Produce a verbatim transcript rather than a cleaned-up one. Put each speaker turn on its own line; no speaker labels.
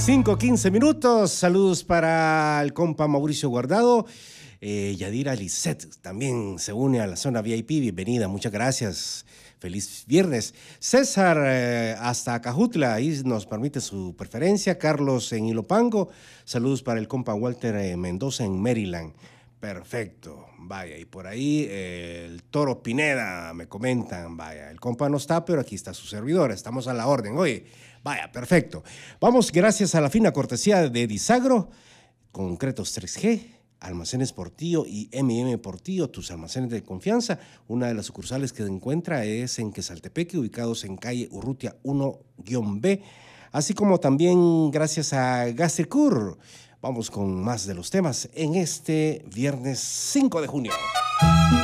cinco, quince minutos. Saludos para el compa Mauricio Guardado. Eh, Yadira Lisset también se une a la zona V I P. Bienvenida, muchas gracias. Feliz viernes. César eh, hasta Acajutla, ahí nos permite su preferencia. Carlos en Ilopango. Saludos para el compa Walter eh, Mendoza en Maryland. Perfecto, vaya, y por ahí eh, el Toro Pineda me comentan, vaya, el compa no está, pero aquí está su servidor, estamos a la orden, oye, vaya, perfecto. Vamos, gracias a la fina cortesía de Disagro, Concretos tres G, Almacenes Portillo y M y M Portillo, tus almacenes de confianza. Una de las sucursales que se encuentra es en Quesaltepeque, ubicados en calle Urrutia uno B, así como también gracias a Gastricur. Vamos con más de los temas en este viernes cinco de junio.